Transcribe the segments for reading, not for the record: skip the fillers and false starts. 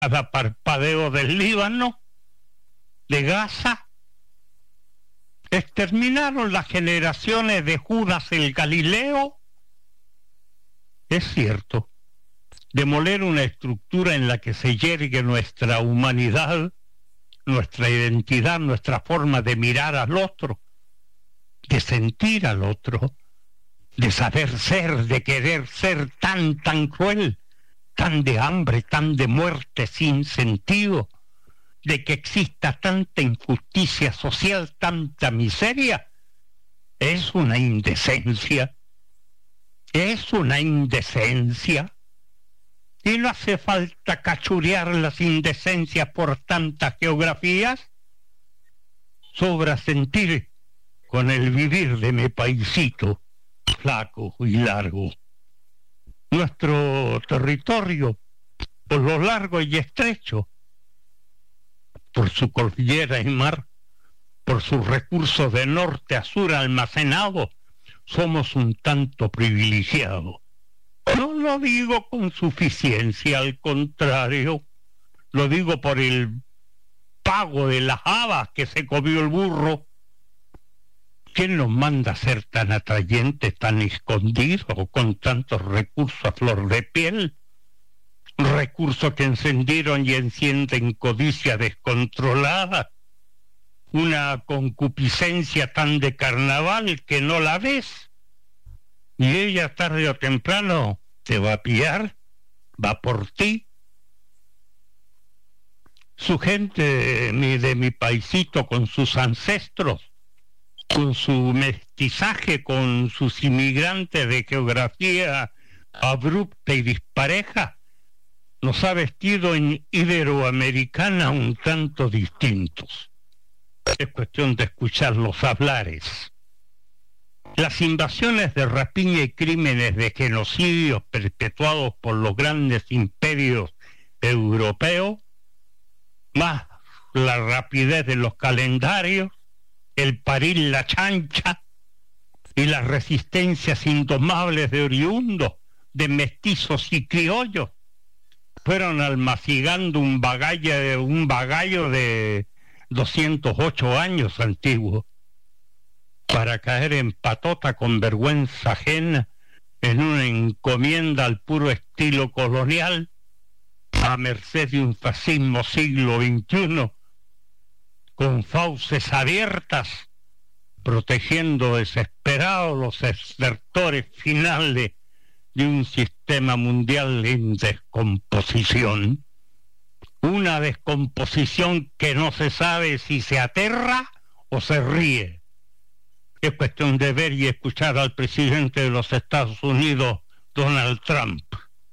cada parpadeo del Líbano, de Gaza. ¿Exterminaron las generaciones de Judas el Galileo? Es cierto, demoler una estructura en la que se yergue nuestra humanidad, nuestra identidad, nuestra forma de mirar al otro, de sentir al otro, de saber ser, de querer ser tan cruel, tan de hambre, tan de muerte sin sentido, de que exista tanta injusticia social, tanta miseria, es una indecencia. Es una indecencia. Y no hace falta cachurear las indecencias por tantas geografías. Sobra sentir con el vivir de mi paisito, flaco y largo. Nuestro territorio, por lo largo y estrecho, por su cordillera y mar, por sus recursos de norte a sur almacenados, somos un tanto privilegiados. No lo digo con suficiencia, al contrario, lo digo por el pago de las habas que se comió el burro. ¿Quién nos manda a ser tan atrayentes, tan escondidos, con tantos recursos a flor de piel? Recursos que encendieron y encienden codicia descontrolada, una concupiscencia tan de carnaval que no la ves, y ella tarde o temprano te va a pillar, va por ti. Su gente de mi paisito, con sus ancestros, con su mestizaje, con sus inmigrantes de geografía abrupta y dispareja, nos ha vestido en iberoamericana un tanto distintos. Es cuestión de escuchar los hablares. Las invasiones de rapiña y crímenes de genocidios perpetuados por los grandes imperios europeos, más la rapidez de los calendarios, el parir la chancha y las resistencias indomables de oriundos, de mestizos y criollos, fueron almacigando un bagallo de 208 años antiguo, para caer en patota con vergüenza ajena en una encomienda al puro estilo colonial, a merced de un fascismo siglo XXI, con fauces abiertas, protegiendo desesperados los desertores finales de un sistema mundial en descomposición. Una descomposición que no se sabe si se aterra o se ríe. Es cuestión de ver y escuchar al presidente de los Estados Unidos, Donald Trump.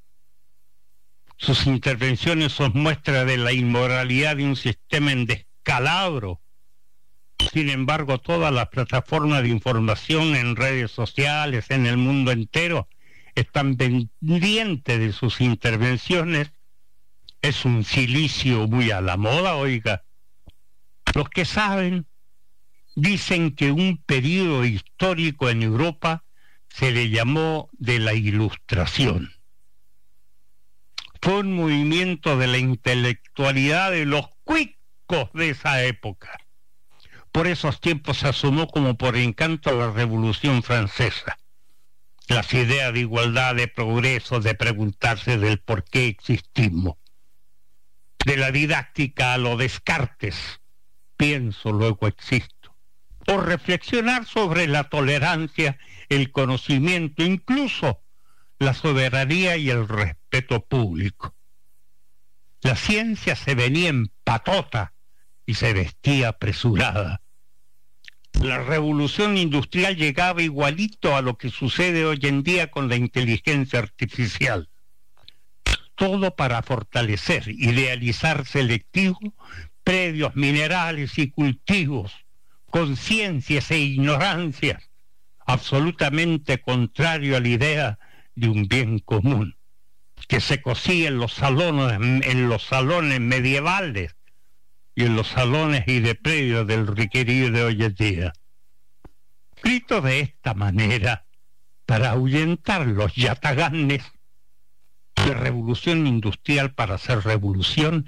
Sus intervenciones son muestra de la inmoralidad de un sistema en descalabro. Sin embargo, todas las plataformas de información en redes sociales, en el mundo entero, están pendientes de sus intervenciones. Es un silicio muy a la moda, oiga. Los que saben dicen que un periodo histórico en Europa se le llamó de la Ilustración. Fue un movimiento de la intelectualidad de los cuicos de esa época. Por esos tiempos se asomó como por encanto la Revolución Francesa. Las ideas de igualdad, de progreso, de preguntarse del por qué existimos. De la didáctica a lo Descartes, pienso, luego existo. O reflexionar sobre la tolerancia, el conocimiento, incluso la soberanía y el respeto público. La ciencia se venía en patota y se vestía apresurada. La revolución industrial llegaba igualito a lo que sucede hoy en día con la inteligencia artificial. Todo para fortalecer, idealizar selectivo, predios minerales y cultivos, conciencias e ignorancias, absolutamente contrario a la idea de un bien común, que se cosía en los salones medievales y en los salones y de predios del riquerío de hoy en día. Escrito de esta manera, para ahuyentar los yataganes, revolución industrial para hacer revolución